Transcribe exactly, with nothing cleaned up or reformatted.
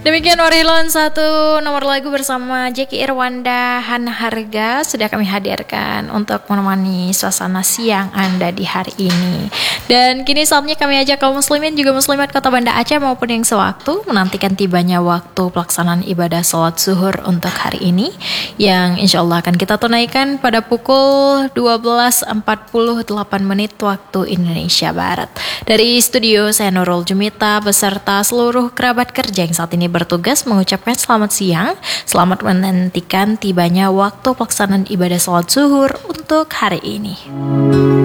Demikian Warilon satu nomor lagu bersama Jeki Irwanda Hana Harga sudah kami hadirkan untuk menemani suasana siang Anda di hari ini. Dan kini saatnya kami ajak kaum muslimin juga muslimat Kota Banda Aceh maupun yang sewaktu menantikan tibanya waktu pelaksanaan ibadah sholat zuhur untuk hari ini, yang insya Allah akan kita tunaikan pada pukul dua belas empat puluh delapan menit waktu Indonesia Barat. Dari studio saya Nurul Jumita beserta seluruh kerabat kerja yang saat ini bertugas mengucapkan selamat siang, selamat menantikan tibanya waktu pelaksanaan ibadah sholat zuhur untuk hari ini.